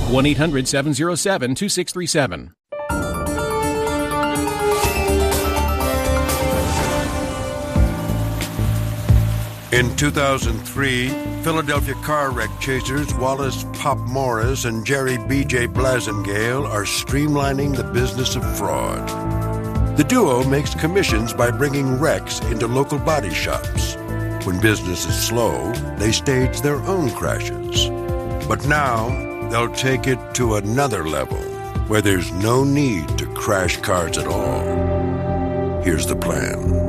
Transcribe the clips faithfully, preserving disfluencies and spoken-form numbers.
one eight hundred seven oh seven two six three seven. In two thousand three, Philadelphia car wreck chasers Wallace Pop Morris and Jerry B J Blasingale are streamlining the business of fraud. The duo makes commissions by bringing wrecks into local body shops. When business is slow, they stage their own crashes. But now, they'll take it to another level, where there's no need to crash cars at all. Here's the plan.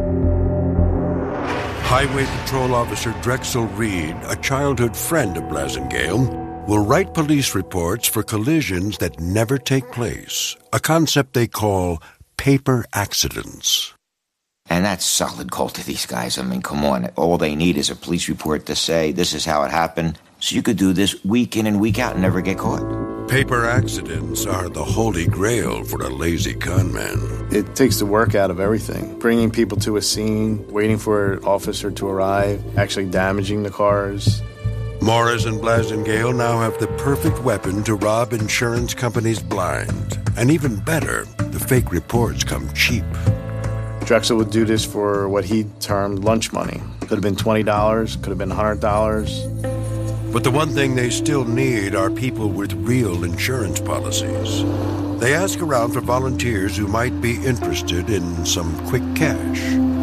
Highway Patrol Officer Drexel Reed, a childhood friend of Blasingale, will write police reports for collisions that never take place, a concept they call paper accidents. And that's solid gold to these guys. I mean, come on. All they need is a police report to say, this is how it happened. So you could do this week in and week out and never get caught. Paper accidents are the holy grail for a lazy con man. It takes the work out of everything. Bringing people to a scene, waiting for an officer to arrive, actually damaging the cars. Morris and Blasingale now have the perfect weapon to rob insurance companies blind. And even better, the fake reports come cheap. Drexel would do this for what he termed lunch money. Could have been twenty dollars, could have been one hundred dollars. But the one thing they still need are people with real insurance policies. They ask around for volunteers who might be interested in some quick cash.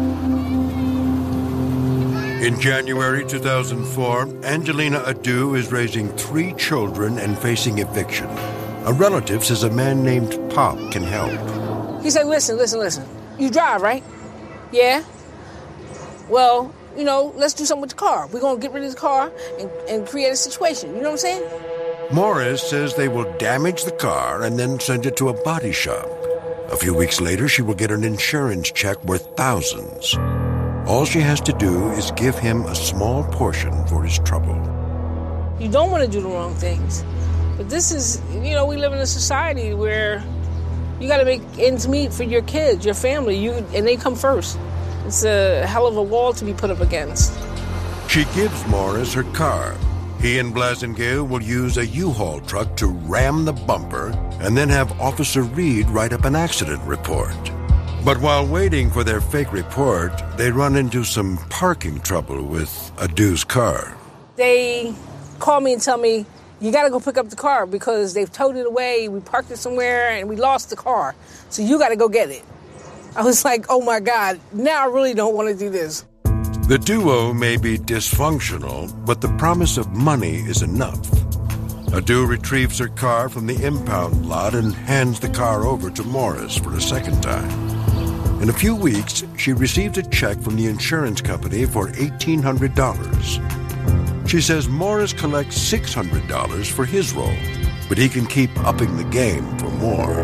In January two thousand four, Angelina Adu is raising three children and facing eviction. A relative says a man named Pop can help. He said, listen, listen, listen. You drive, right? Yeah? Well, you know, let's do something with the car. We're going to get rid of the car and, and create a situation. You know what I'm saying? Morris says they will damage the car and then send it to a body shop. A few weeks later, she will get an insurance check worth thousands. All she has to do is give him a small portion for his trouble. You don't want to do the wrong things. But this is, you know, we live in a society where you got to make ends meet for your kids, your family, you, and they come first. It's a hell of a wall to be put up against. She gives Morris her car. He and Blasingale will use a U-Haul truck to ram the bumper and then have Officer Reed write up an accident report. But while waiting for their fake report, they run into some parking trouble with Adu's car. They call me and tell me, you got to go pick up the car because they've towed it away. We parked it somewhere and we lost the car. So you got to go get it. I was like, oh, my God, now I really don't want to do this. The duo may be dysfunctional, but the promise of money is enough. Adu retrieves her car from the impound lot and hands the car over to Morris for a second time. In a few weeks, she receives a check from the insurance company for eighteen hundred dollars. She says Morris collects six hundred dollars for his role, but he can keep upping the game for more.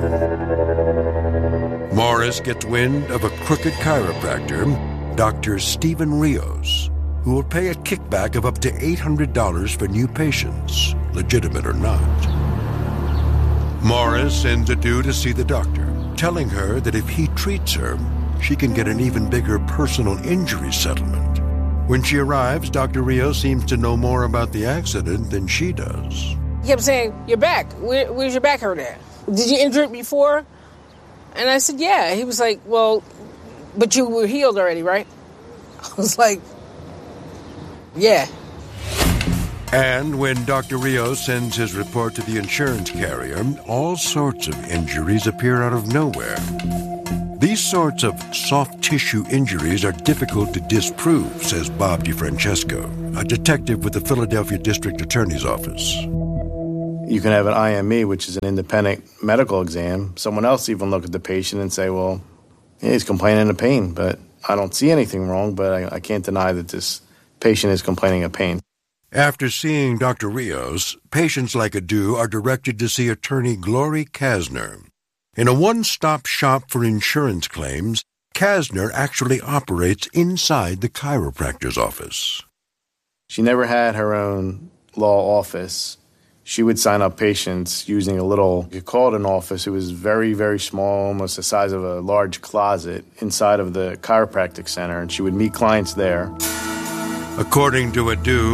Morris gets wind of a crooked chiropractor, Doctor Stephen Rios, who will pay a kickback of up to eight hundred dollars for new patients, legitimate or not. Morris sends Adu to see the doctor, telling her that if he treats her, she can get an even bigger personal injury settlement. When she arrives, Doctor Rios seems to know more about the accident than she does. He kept saying, your back, Where, where's your back hurt at? Did you injure it before? And I said, yeah. He was like, well, but you were healed already, right? I was like, yeah. And when Doctor Rios sends his report to the insurance carrier, all sorts of injuries appear out of nowhere. These sorts of soft tissue injuries are difficult to disprove, says Bob DeFrancesco, a detective with the Philadelphia District Attorney's Office. You can have an I M E, which is an independent medical exam. Someone else even look at the patient and say, well, yeah, he's complaining of pain, but I don't see anything wrong, but I, I can't deny that this patient is complaining of pain. After seeing Doctor Rios, patients like Adu are directed to see attorney Glory Kasner. In a one-stop shop for insurance claims, Kasner actually operates inside the chiropractor's office. She never had her own law office. She would sign up patients using a little, you could call it an office. It was very, very small, almost the size of a large closet inside of the chiropractic center, and she would meet clients there. According to Adu,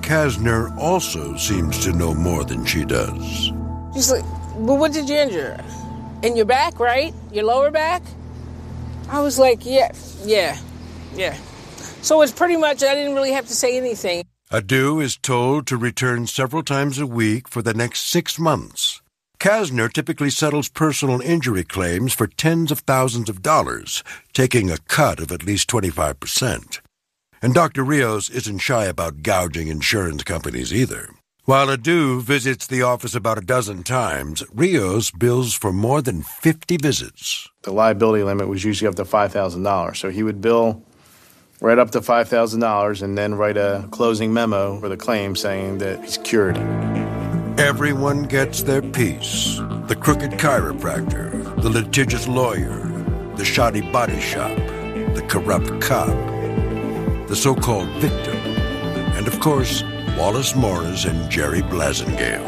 Kasner also seems to know more than she does. She's like, well, what did you injure? In your back, right? Your lower back? I was like, yeah, yeah, yeah. So it's pretty much, I didn't really have to say anything. Adu is told to return several times a week for the next six months. Kasner typically settles personal injury claims for tens of thousands of dollars, taking a cut of at least twenty-five percent. And Doctor Rios isn't shy about gouging insurance companies either. While Adu visits the office about a dozen times, Rios bills for more than fifty visits. The liability limit was usually up to five thousand dollars, so he would bill right up to five thousand dollars and then write a closing memo for the claim saying that he's cured. Everyone gets their piece. The crooked chiropractor, the litigious lawyer, the shoddy body shop, the corrupt cop, the so-called victim, and of course, Wallace Morris and Jerry Blasingale.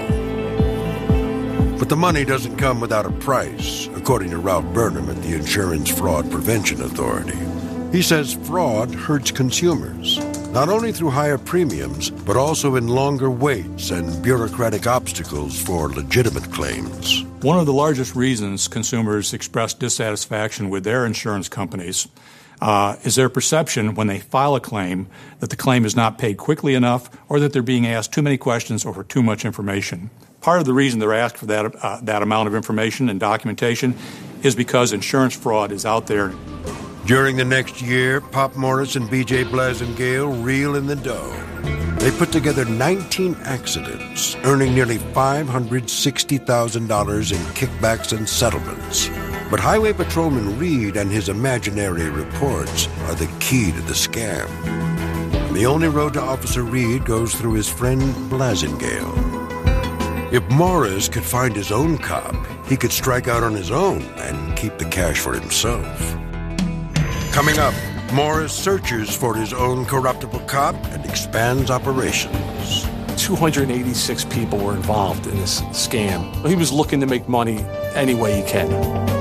But the money doesn't come without a price, according to Ralph Burnham at the Insurance Fraud Prevention Authority. He says fraud hurts consumers, not only through higher premiums, but also in longer waits and bureaucratic obstacles for legitimate claims. One of the largest reasons consumers express dissatisfaction with their insurance companies uh, is their perception when they file a claim that the claim is not paid quickly enough or that they're being asked too many questions or for too much information. Part of the reason they're asked for that, uh, that amount of information and documentation is because insurance fraud is out there. During the next year, Pop Morris and B J Blasingale reel in the dough. They put together nineteen accidents, earning nearly five hundred sixty thousand dollars in kickbacks and settlements. But Highway Patrolman Reed and his imaginary reports are the key to the scam. And the only road to Officer Reed goes through his friend Blasingale. If Morris could find his own cop, he could strike out on his own and keep the cash for himself. Coming up, Morris searches for his own corruptible cop and expands operations. two hundred eighty-six people were involved in this scam. He was looking to make money any way he can.